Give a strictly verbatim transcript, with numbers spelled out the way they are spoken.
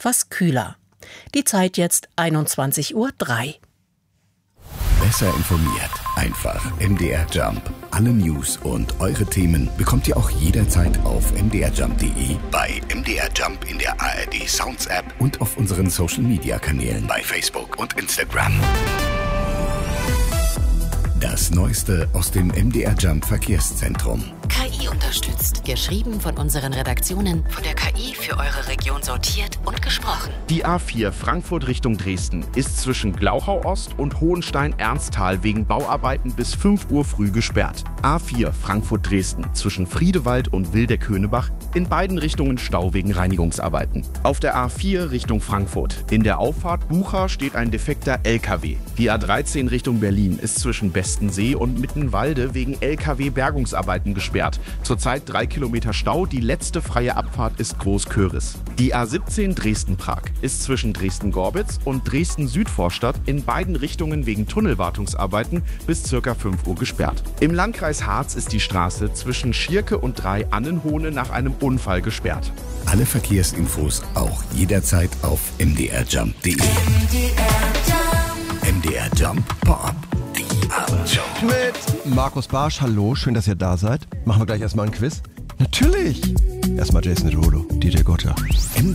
etwas kühler. Die Zeit jetzt einundzwanzig Uhr drei. Besser informiert. Einfach M D R Jump. Alle News und eure Themen bekommt ihr auch jederzeit auf m d r jump punkt d e, bei M D R Jump in der A R D Sounds App und auf unseren Social Media Kanälen bei Facebook und Instagram. Das Neueste aus dem M D R Jump Verkehrszentrum. K I unterstützt. Geschrieben von unseren Redaktionen, von der K I für eure Region sortiert und gesprochen. Die A vier Frankfurt Richtung Dresden ist zwischen Glauchau Ost und Hohenstein-Ernsthal wegen Bauarbeiten bis fünf Uhr früh gesperrt. A vier Frankfurt Dresden zwischen Friedewald und Wildeck-Höhnebach in beiden Richtungen Stau wegen Reinigungsarbeiten. Auf der A vier Richtung Frankfurt in der Auffahrt Bucha steht ein defekter L K W. Die A dreizehn Richtung Berlin ist zwischen Bestensee und Mittenwalde wegen L K W-Bergungsarbeiten gesperrt. Zurzeit drei Kilometer Stau, die letzte freie Abfahrt ist Großköris. Die A siebzehn Dresden-Prag ist zwischen Dresden-Gorbitz und Dresden-Südvorstadt in beiden Richtungen wegen Tunnelwartungsarbeiten bis ca. fünf Uhr gesperrt. Im Landkreis Harz ist die Straße zwischen Schierke und Drei-Annenhohne nach einem Unfall gesperrt. Alle Verkehrsinfos auch jederzeit auf m d r jump punkt d e. M D R Jump Pop. Die Abendshow. Mit Markus Barsch, hallo, schön, dass ihr da seid. Machen wir gleich erstmal ein Quiz? Natürlich! Erstmal Jason Derulo, D J Gotcha. M D R